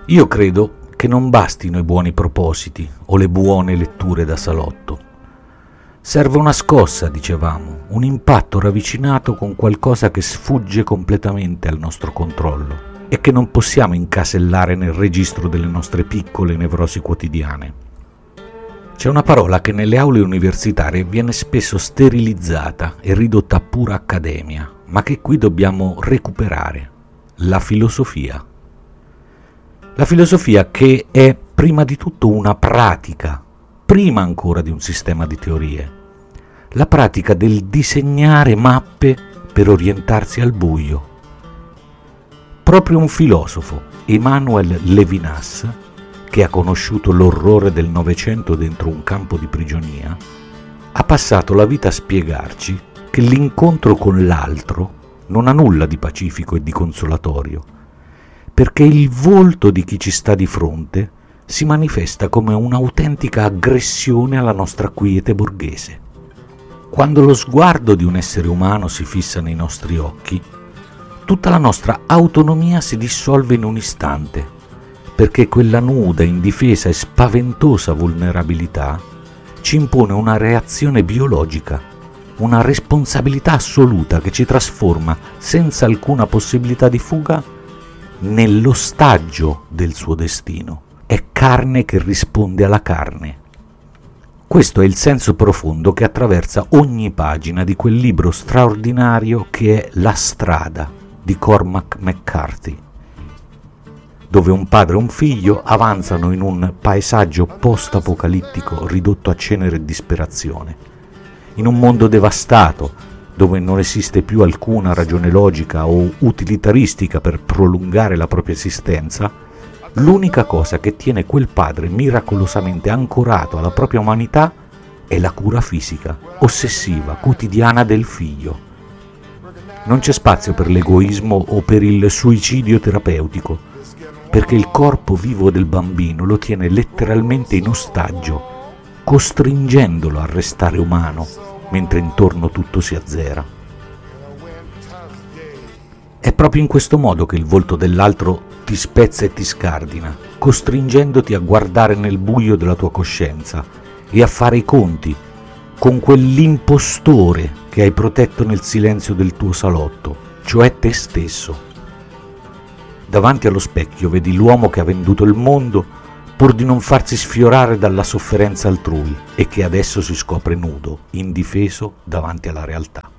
Io credo che non bastino i buoni propositi o le buone letture da salotto. Serve una scossa, dicevamo, un impatto ravvicinato con qualcosa che sfugge completamente al nostro controllo e che non possiamo incasellare nel registro delle nostre piccole nevrosi quotidiane. C'è una parola che nelle aule universitarie viene spesso sterilizzata e ridotta a pura accademia, ma che qui dobbiamo recuperare: la filosofia. La filosofia che è prima di tutto una pratica, prima ancora di un sistema di teorie. La pratica del disegnare mappe per orientarsi al buio. Proprio un filosofo, Emmanuel Levinas, che ha conosciuto l'orrore del Novecento dentro un campo di prigionia, ha passato la vita a spiegarci che l'incontro con l'altro non ha nulla di pacifico e di consolatorio, perché il volto di chi ci sta di fronte si manifesta come un'autentica aggressione alla nostra quiete borghese. Quando lo sguardo di un essere umano si fissa nei nostri occhi, tutta la nostra autonomia si dissolve in un istante, perché quella nuda, indifesa e spaventosa vulnerabilità ci impone una reazione biologica, una responsabilità assoluta che ci trasforma senza alcuna possibilità di fuga nell'ostaggio del suo destino. È carne che risponde alla carne. Questo è il senso profondo che attraversa ogni pagina di quel libro straordinario che è La strada di Cormac McCarthy, dove un padre e un figlio avanzano in un paesaggio post-apocalittico ridotto a cenere e disperazione, in un mondo devastato, dove non esiste più alcuna ragione logica o utilitaristica per prolungare la propria esistenza. L'unica cosa che tiene quel padre miracolosamente ancorato alla propria umanità è la cura fisica, ossessiva, quotidiana del figlio. Non c'è spazio per l'egoismo o per il suicidio terapeutico, perché il corpo vivo del bambino lo tiene letteralmente in ostaggio, costringendolo a restare umano, mentre intorno tutto si azzera. È proprio in questo modo che il volto dell'altro ti spezza e ti scardina, costringendoti a guardare nel buio della tua coscienza e a fare i conti con quell'impostore che hai protetto nel silenzio del tuo salotto, cioè te stesso. Davanti allo specchio vedi l'uomo che ha venduto il mondo pur di non farsi sfiorare dalla sofferenza altrui e che adesso si scopre nudo, indifeso davanti alla realtà.